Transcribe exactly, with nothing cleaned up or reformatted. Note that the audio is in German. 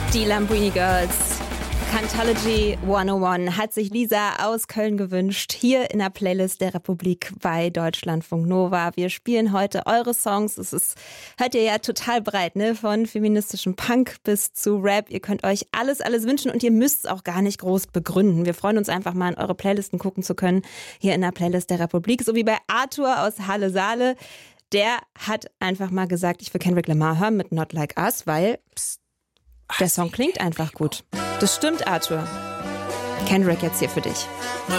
Die Lamborghini Girls. Cantology hundertundeins hat sich Lisa aus Köln gewünscht, hier in der Playlist der Republik bei Deutschlandfunk Nova. Wir spielen heute eure Songs. Es ist, hört ihr ja total breit, ne? Von feministischem Punk bis zu Rap. Ihr könnt euch alles, alles wünschen und ihr müsst es auch gar nicht groß begründen. Wir freuen uns einfach mal in eure Playlisten gucken zu können, hier in der Playlist der Republik. So wie bei Arthur aus Halle Saale. Der hat einfach mal gesagt, ich will Kendrick Lamar hören mit Not Like Us, weil pst, der Song klingt einfach gut. Das stimmt, Arthur. Kendrick jetzt hier für dich. My